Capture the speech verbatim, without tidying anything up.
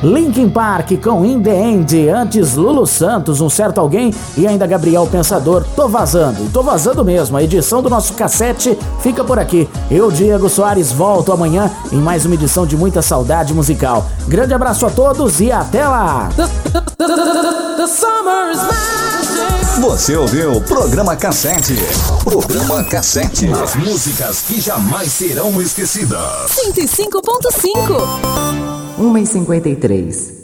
Linkin Park com In The End, antes Lulu Santos, Um Certo Alguém e ainda Gabriel Pensador, Tô Vazando. E tô vazando mesmo, a edição do nosso cassete fica por aqui. Eu, Diego Soares, volto amanhã em mais uma edição de muita saudade musical. Grande abraço a todos e até lá! Você ouviu o Programa Cassete. Programa Cassete. As músicas que jamais serão esquecidas. cento e cinco ponto cinco. uma e cinquenta e três.